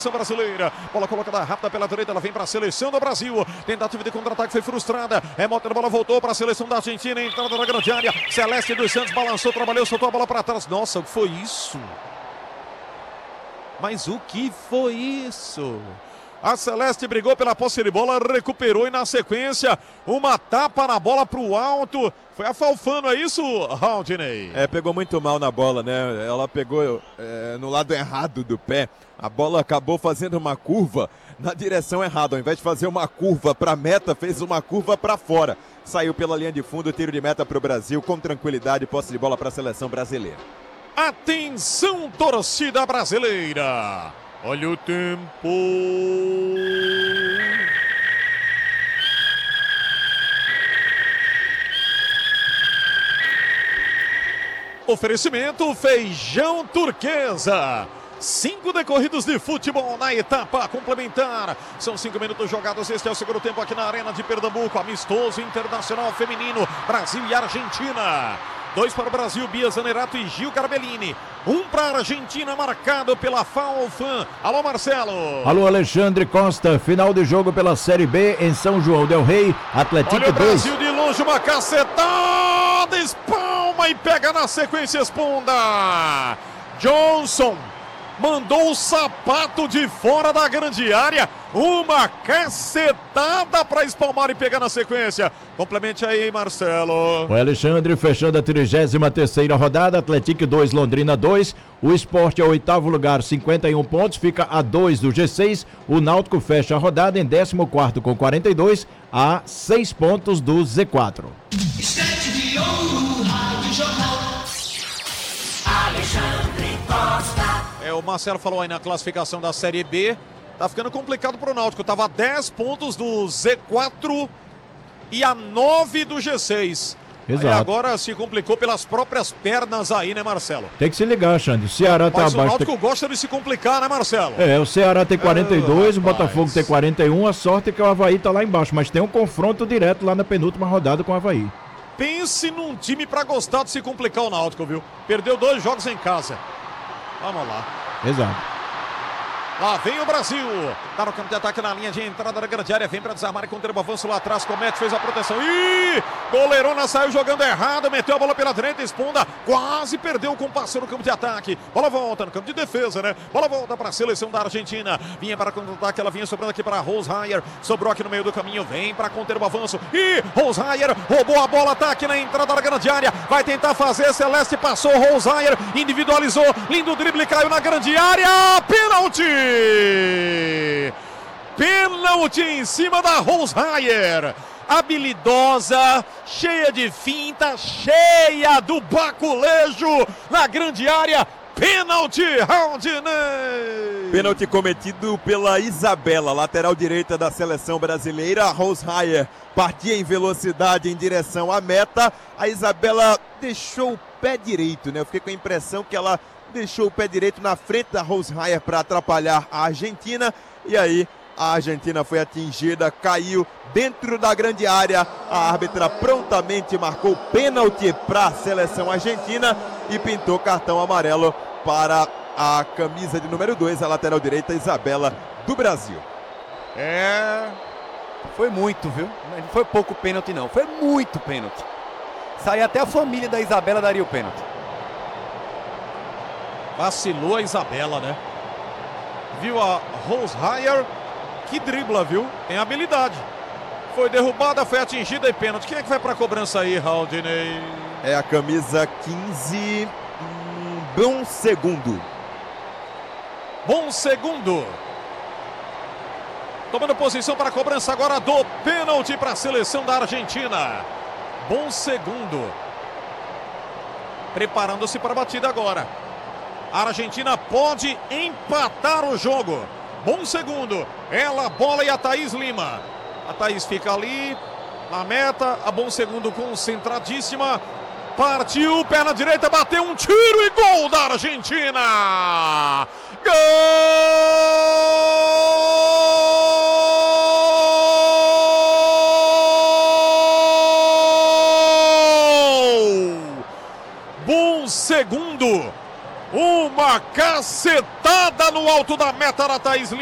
Brasileira, bola colocada rápida pela direita, ela vem para a seleção do Brasil, tentativa de contra-ataque foi frustrada, remota a bola, voltou para a seleção da Argentina, entrada na grande área, Celeste dos Santos balançou, trabalhou, soltou a bola para trás, nossa, o que foi isso? Mas o que foi isso? A Celeste brigou pela posse de bola, recuperou e na sequência uma tapa na bola para o alto. Foi a Falfano, é isso, Haldinei? Pegou muito mal na bola, né? Ela pegou no lado errado do pé. A bola acabou fazendo uma curva na direção errada. Ao invés de fazer uma curva para a meta, fez uma curva para fora. Saiu pela linha de fundo, tiro de meta para o Brasil, com tranquilidade, posse de bola para a seleção brasileira. Atenção, torcida brasileira! Olha o tempo. Oferecimento Feijão Turquesa. 5 decorridos de futebol na etapa complementar. São 5 minutos jogados. Este é o segundo tempo aqui na Arena de Pernambuco. Amistoso internacional feminino. Brasil e Argentina. 2 para o Brasil, Bia Zanerato e Gil Carbellini. 1 para a Argentina, marcado pela Falfan. Alô, Marcelo. Alô, Alexandre Costa. Final de jogo pela Série B em São João del Rei. Atlético 2. Olha o Brasil de longe, uma cacetada. Espalma e pega na sequência, Esponda. Johnson mandou o sapato de fora da grande área. Uma cacetada para espalmar e pegar na sequência. Complemente aí, Marcelo. O Alexandre fechando a 33ª rodada. Atlético 2, Londrina 2. O Sport é o 8º lugar, 51 pontos. Fica a 2 do G6. O Náutico fecha a rodada em 14º com 42. A 6 pontos do Z4. Alexandre Costa. O Marcelo falou aí na classificação da Série B. Tá ficando complicado pro Náutico. Tava a 10 pontos do Z4 e a 9 do G6. Exato. Aí agora se complicou pelas próprias pernas aí, né, Marcelo? Tem que se ligar, Xande. O Ceará tá Mas abaixo. o Náutico gosta de se complicar, né, Marcelo? O Ceará tem 42, o Botafogo tem 41. A sorte é que o Avaí tá lá embaixo, mas tem um confronto direto lá na penúltima rodada com o Avaí. Pense num time pra gostar de se complicar o Náutico, viu? Perdeu 2 jogos em casa. Vamos lá. Exato. Lá vem o Brasil. Tá no campo de ataque na linha de entrada da grande área. Vem para desarmar e contra o avanço lá atrás. Comete, fez a proteção. Ih! Goleirona saiu jogando errado. Meteu a bola pela direita. Esponda. Quase perdeu com o passo no campo de ataque. Bola volta no campo de defesa, né? Bola volta para a seleção da Argentina. Vinha para contra-ataque. Ela vinha sobrando aqui para Roshayer. Sobrou aqui no meio do caminho. Vem para conter o avanço. Ih! Roshayer roubou a bola. Tá aqui na entrada da grande área. Vai tentar fazer. Celeste passou. Roshayer individualizou. Lindo drible. Caiu na grande área. Pênalti! Pênalti em cima da Roshayer. Habilidosa, cheia de finta, cheia do baculejo na grande área. Pênalti, Haldinei. Pênalti cometido pela Isabela, lateral direita da seleção brasileira. A Roshayer partia em velocidade em direção à meta. A Isabela deixou o pé direito, né? Eu fiquei com a impressão que ela deixou o pé direito na frente da Roshayer para atrapalhar a Argentina. E aí a Argentina foi atingida, caiu dentro da grande área. A árbitra prontamente marcou pênalti para a seleção argentina e pintou cartão amarelo para a camisa de número 2, a lateral direita Isabela do Brasil. Foi muito, viu? Não foi pouco pênalti não, foi muito pênalti. Saía até a família da Isabela daria o pênalti. Vacilou a Isabela, né? Viu a Roshayer? Que dribla, viu? Tem habilidade. Foi derrubada, foi atingida e pênalti. Quem é que vai pra cobrança aí, Haldinei? É a camisa 15, Bom Segundo. Bom Segundo. Tomando posição para a cobrança agora do pênalti para a seleção da Argentina. Bom Segundo. Preparando-se para a batida agora. A Argentina pode empatar o jogo. Bom Segundo. Ela, bola e a Thaís Lima. A Thaís fica ali na meta. A Bom Segundo concentradíssima. Partiu, perna direita, bateu um tiro e gol da Argentina. Gol! Bom Segundo. Uma cacetada Nada no alto da meta da Thaís